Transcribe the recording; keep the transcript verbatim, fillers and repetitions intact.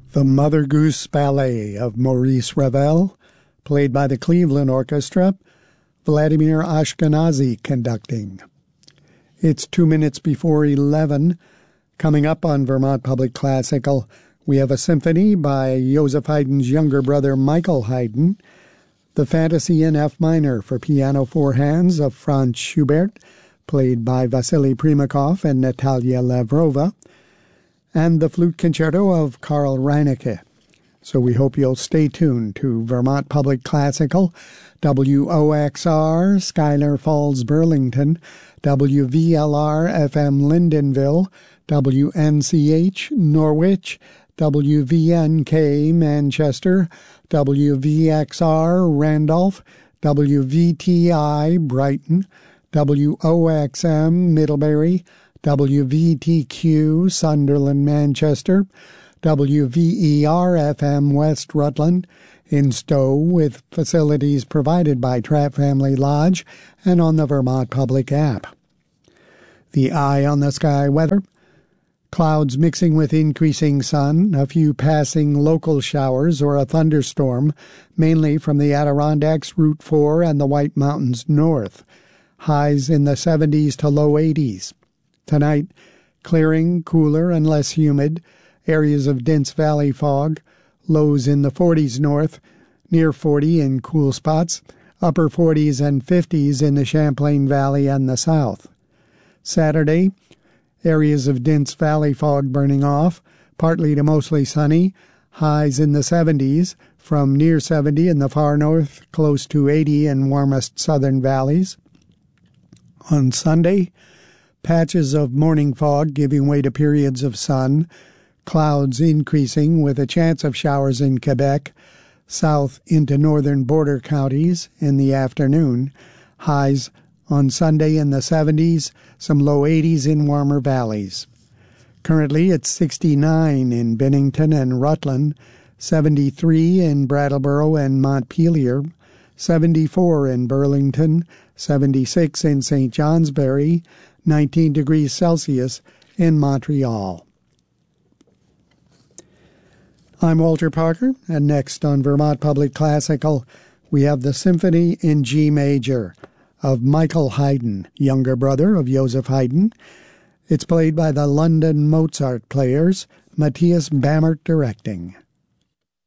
The Mother Goose Ballet of Maurice Ravel, played by the Cleveland Orchestra, Vladimir Ashkenazy conducting. It's two minutes before eleven. Coming up on Vermont Public Classical, we have a symphony by Joseph Haydn's younger brother Michael Haydn, the Fantasy in F minor for piano four hands of Franz Schubert, played by Vasily Primakov and Natalia Lavrova, and the Flute Concerto of Karl Reinecke. So we hope you'll stay tuned to Vermont Public Classical, W O X R, Schuyler Falls, Burlington, W V L R F M Lyndonville, W N C H Norwich, W V N K Manchester, W V X R Randolph, W V T I Brighton, W O X M Middlebury, W V T Q Sunderland, Manchester, W V E R F M West Rutland, in Stowe, with facilities provided by Trapp Family Lodge and on the Vermont Public app. The eye on the sky weather: clouds mixing with increasing sun, a few passing local showers or a thunderstorm, mainly from the Adirondacks, Route four, and the White Mountains north. Highs in the seventies to low eighties. Tonight, clearing, cooler and less humid, areas of dense valley fog, lows in the forties north, near forty in cool spots, upper forties and fifties in the Champlain Valley and the south. Saturday, areas of dense valley fog burning off, partly to mostly sunny, highs in the seventies, from near seventy in the far north, close to eighty in warmest southern valleys. On Sunday, patches of morning fog giving way to periods of sun, clouds increasing with a chance of showers in Quebec, south into northern border counties in the afternoon, highs on Sunday in the seventies, some low eighties in warmer valleys. Currently it's sixty-nine in Bennington and Rutland, seventy-three in Brattleboro and Montpelier, seventy-four in Burlington, seventy-six in Saint Johnsbury, nineteen degrees Celsius in Montreal. I'm Walter Parker, and next on Vermont Public Classical, we have the Symphony in G Major of Michael Haydn, younger brother of Joseph Haydn. It's played by the London Mozart Players, Matthias Bammert directing.